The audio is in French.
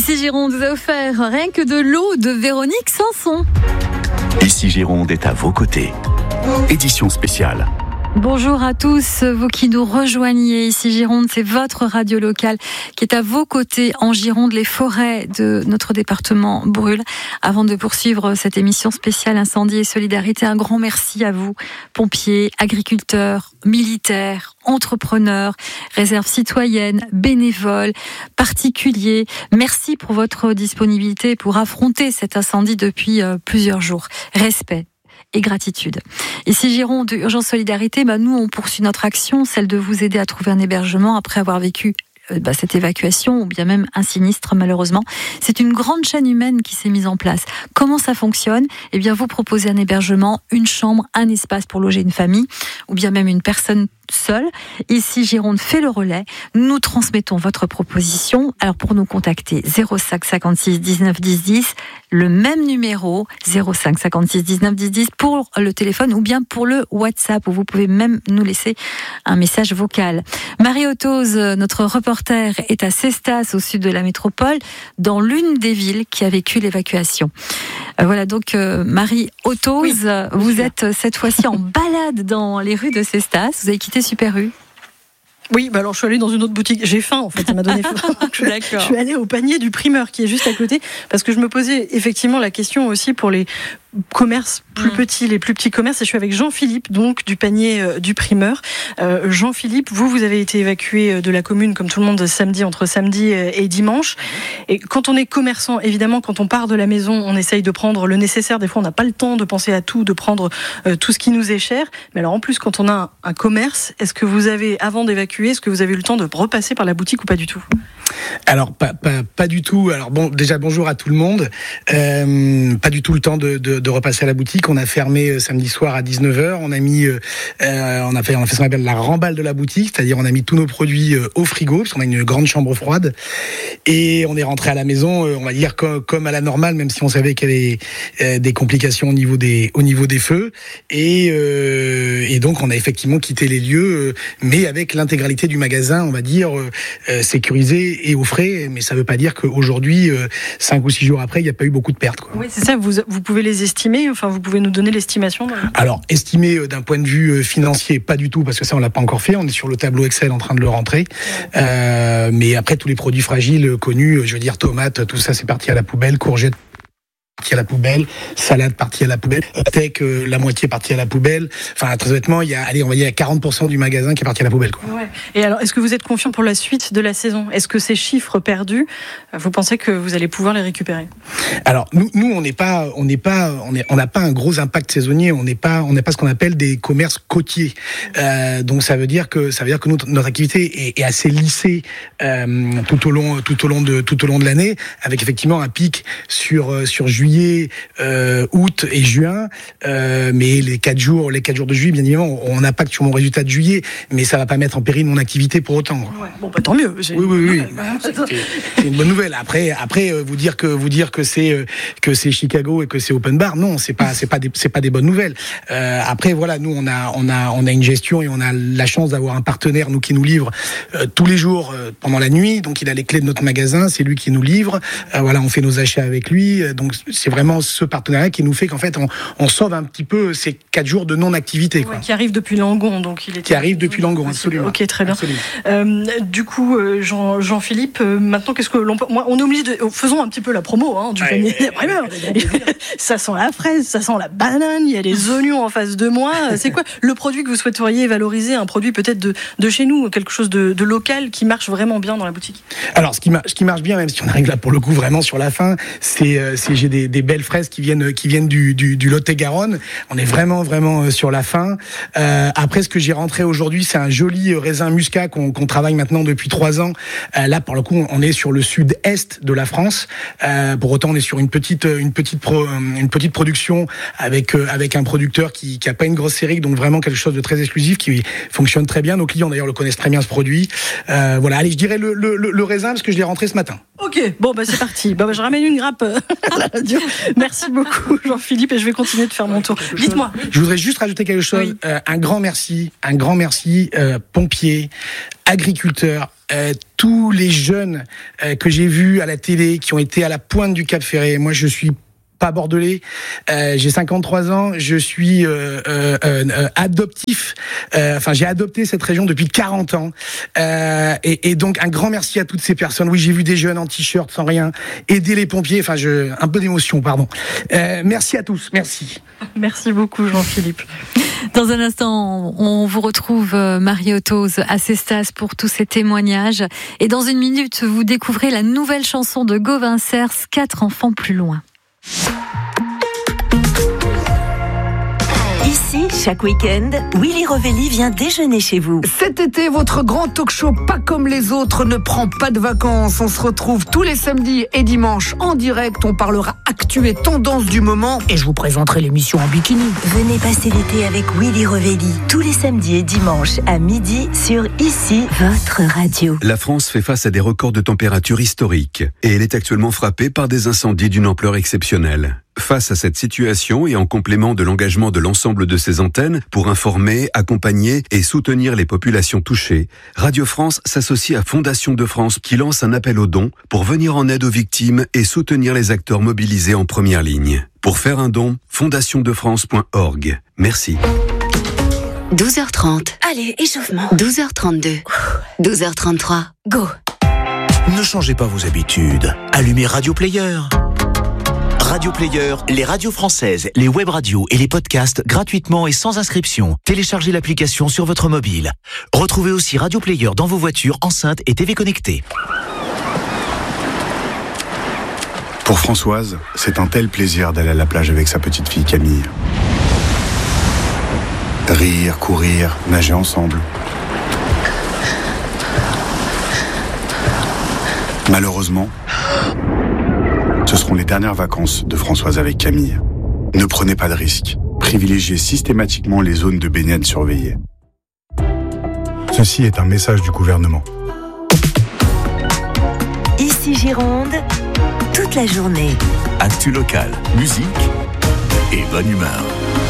Ici Gironde vous a offert rien que de l'eau de Véronique Sanson. Ici Gironde est à vos côtés. Édition spéciale. Bonjour à tous, vous qui nous rejoignez. Ici Gironde, c'est votre radio locale qui est à vos côtés en Gironde. Les forêts de notre département brûlent. Avant de poursuivre cette émission spéciale Incendie et Solidarité, un grand merci à vous, pompiers, agriculteurs, militaires, entrepreneurs, réserves citoyennes, bénévoles, particuliers. Merci pour votre disponibilité pour affronter cet incendie depuis plusieurs jours. Respect et gratitude. Ici Gironde, Urgence Solidarité, nous on poursuit notre action, celle de vous aider à trouver un hébergement après avoir vécu cette évacuation ou bien même un sinistre malheureusement. C'est une grande chaîne humaine qui s'est mise en place. Comment ça fonctionne ? Eh bien vous proposez un hébergement, une chambre, un espace pour loger une famille ou bien même une personne seule. Ici Gironde fait le relais. Nous transmettons votre proposition. Alors pour nous contacter 05 56 19 10 10, le même numéro 05 56 19 10 10 pour le téléphone ou bien pour le WhatsApp où vous pouvez même nous laisser un message vocal. Marie Ottoz, notre reporter, est à Cestas au sud de la métropole dans l'une des villes qui a vécu l'évacuation. Voilà donc Marie Ottoz, vous êtes cette fois-ci en balade dans les rues de Cestas. Vous avez quitté Super U. Oui, alors je suis allée dans une autre boutique. J'ai faim en fait, ça m'a donné faim. Je suis allée au panier du primeur qui est juste à côté parce que je me posais effectivement la question aussi pour les commerces plus petits, les plus petits commerces. Et je suis avec Jean-Philippe, donc du panier du primeur. Jean-Philippe, vous avez été évacué de la commune comme tout le monde entre samedi et dimanche. Et quand on est commerçant, évidemment, quand on part de la maison, on essaye de prendre le nécessaire. Des fois, on n'a pas le temps de penser à tout, de prendre tout ce qui nous est cher. Mais alors en plus, quand on a un commerce, est-ce que vous avez, avant d'évacuer, est-ce que vous avez eu le temps de repasser par la boutique ou pas du tout ? Alors pas du tout. Alors bon, déjà bonjour à tout le monde. Pas du tout le temps de repasser à la boutique. On a fermé samedi soir à 19h. On a fait ce qu'on appelle la remballe de la boutique, c'est-à-dire on a mis tous nos produits au frigo parce qu'on a une grande chambre froide et on est rentré à la maison, on va dire comme à la normale, même si on savait qu'il y avait des complications au niveau des feux et donc on a effectivement quitté les lieux, mais avec l'intégralité du magasin, on va dire sécurisé et au frais, mais ça ne veut pas dire qu'aujourd'hui, 5 ou 6 jours après, il n'y a pas eu beaucoup de pertes, quoi. Oui, c'est ça, vous pouvez les estimer, enfin vous pouvez nous donner l'estimation ? Alors, estimer d'un point de vue financier, pas du tout, parce que ça on l'a pas encore fait, on est sur le tableau Excel en train de le rentrer, mais après tous les produits fragiles connus, je veux dire tomates, tout ça c'est parti à la poubelle, courgettes partie à la poubelle, salade partie à la poubelle, tech la moitié partie à la poubelle. Enfin très honnêtement, il y a 40% du magasin qui est parti à la poubelle, quoi. Ouais. Et alors, est-ce que vous êtes confiant pour la suite de la saison ? Est-ce que ces chiffres perdus, vous pensez que vous allez pouvoir les récupérer ? Alors nous on n'a pas un gros impact saisonnier, on n'a pas ce qu'on appelle des commerces côtiers. Donc ça veut dire que notre activité est assez lissée tout au long de l'année, avec effectivement un pic sur juillet, août et juin, mais les 4 jours de juillet, bien évidemment, ont un impact sur mon résultat de juillet, mais ça va pas mettre en péril mon activité pour autant. Ouais, bon, tant mieux. Oui. C'est une bonne nouvelle. Après, vous dire que c'est Chicago et que c'est open bar, non, c'est pas des bonnes nouvelles. Après, voilà, nous on a une gestion et on a la chance d'avoir un partenaire, nous, qui nous livre tous les jours pendant la nuit. Donc il a les clés de notre magasin, c'est lui qui nous livre. Voilà, on fait nos achats avec lui. Donc c'est vraiment ce partenariat qui nous fait qu'en fait on sauve un petit peu ces 4 jours de non-activité, quoi. Qui arrive depuis Langon, donc il est. Qui arrive depuis Langon, absolument. Ok, très bien. Du coup, Jean-Philippe, maintenant qu'est-ce que l'on peut... on est obligé de... Faisons un petit peu la promo du panier des primeurs. Ça sent la fraise, ça sent la banane, il y a les oignons en face de moi. C'est quoi le produit que vous souhaiteriez valoriser, un produit peut-être de chez nous, quelque chose de local qui marche vraiment bien dans la boutique ? Alors ce qui marche bien, même si on arrive là pour le coup vraiment sur la fin, c'est j'ai des belles fraises qui viennent du Lot-et-Garonne. On est vraiment sur la fin. Après, ce que j'ai rentré aujourd'hui, c'est un joli raisin muscat qu'on travaille maintenant depuis 3 ans. Là, pour le coup, on est sur le sud-est de la France. Pour autant, on est sur une petite production avec un producteur qui a pas une grosse série, donc vraiment quelque chose de très exclusif qui fonctionne très bien. Nos clients d'ailleurs le connaissent très bien, ce produit. Voilà, allez, je dirais le raisin parce que je l'ai rentré ce matin. Ok, bon c'est parti. Je ramène une grappe à la radio. Merci beaucoup Jean-Philippe et je vais continuer de faire mon tour. Dites-moi. Je voudrais juste rajouter quelque chose. Oui. Un grand merci, pompiers, agriculteurs, tous les jeunes que j'ai vus à la télé, qui ont été à la pointe du Cap Ferret. Moi, je suis pas bordelais, j'ai 53 ans, je suis adoptif, j'ai adopté cette région depuis 40 ans, et donc un grand merci à toutes ces personnes. Oui, j'ai vu des jeunes en t-shirt sans rien, aider les pompiers, un peu d'émotion, pardon. Merci à tous, merci. Merci beaucoup Jean-Philippe. Dans un instant, on vous retrouve Marie Ottoz à Cestas pour tous ces témoignages, et dans une minute, vous découvrez la nouvelle chanson de Gauvin Cers, 4 enfants plus loin. Ici, chaque week-end, Willy Revelli vient déjeuner chez vous. Cet été, votre grand talk show pas comme les autres ne prend pas de vacances. On se retrouve tous les samedis et dimanches en direct. On parlera actu et tendance du moment et je vous présenterai l'émission en bikini. Venez passer l'été avec Willy Revelli tous les samedis et dimanches à midi sur Ici, votre radio. La France fait face à des records de température historiques et elle est actuellement frappée par des incendies d'une ampleur exceptionnelle. Face à cette situation et en complément de l'engagement de l'ensemble de ses antennes pour informer, accompagner et soutenir les populations touchées, Radio France s'associe à Fondation de France qui lance un appel aux dons pour venir en aide aux victimes et soutenir les acteurs mobilisés en première ligne. Pour faire un don, fondationdefrance.org. Merci. 12h30. Allez, échauffement. 12h32. 12h33. Go. Ne changez pas vos habitudes. Allumez Radio Player. Radio Player, les radios françaises, les web radios et les podcasts gratuitement et sans inscription. Téléchargez l'application sur votre mobile. Retrouvez aussi Radio Player dans vos voitures, enceintes et TV connectées. Pour Françoise, c'est un tel plaisir d'aller à la plage avec sa petite fille Camille. Rire, courir, nager ensemble. Malheureusement, ce seront les dernières vacances de Françoise avec Camille. Ne prenez pas de risques. Privilégiez systématiquement les zones de baignade surveillées. Ceci est un message du gouvernement. Ici Gironde, toute la journée. Actu local, musique et bonne humeur.